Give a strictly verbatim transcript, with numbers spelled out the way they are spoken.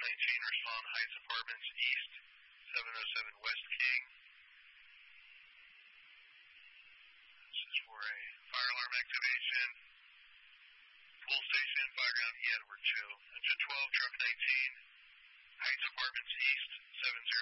nineteen, respond Heights Apartments East, seven oh seven West King. This is for a fire alarm activation. Pool Station, Fireground E Edward two. Engine twelve, Truck nineteen, Heights Apartments East, seven